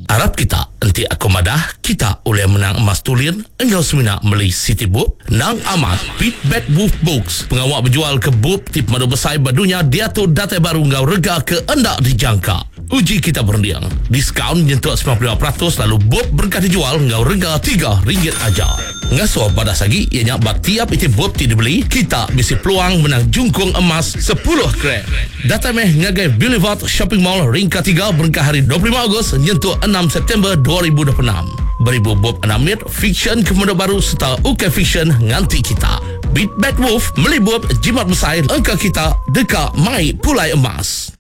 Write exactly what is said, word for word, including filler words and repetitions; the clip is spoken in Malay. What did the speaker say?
Harap kita nanti aku madah kita oleh menang emas tulen engkau semina beli City Boop nang amat Pit Bad Wolf Books pengawak berjual ke boop tip madu besar badunya dia tu data baru ngau rega ke endak dijangka. Uji kita berdiang diskaun nyentuh sembilan puluh lima peratus lalu boop berkah dijual ngau rega tiga ringgit aja. Ngasuh pada sagi ianya bat tiap itu boop ti dibeli kita bisi peluang menang jungkung emas sepuluh gram. Data meh ngagai Boulevard Shopping Mall ring ketiga berkah hari dua puluh lima Ogos nyentuh enam September dua ribu dua puluh enam. Beribu bob enamit fiction kemudian baru serta U K Fiction nganti kita. Beat Bad Wolf melibut jimat besar engkau kita dekat mai pulai emas.